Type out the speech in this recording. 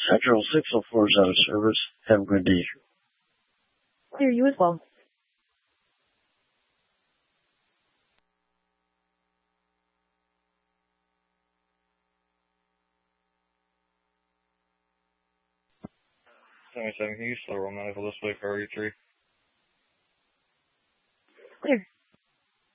Central 604 is out of service. Have a good day. Hear you as well. Can you slow roll medical this way for RE3?